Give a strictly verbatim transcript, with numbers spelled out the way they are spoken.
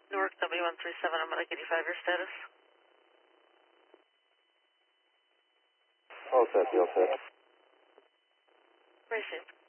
Newark W one three seven, I'm like eighty-five, your status? All set, all set. Racing.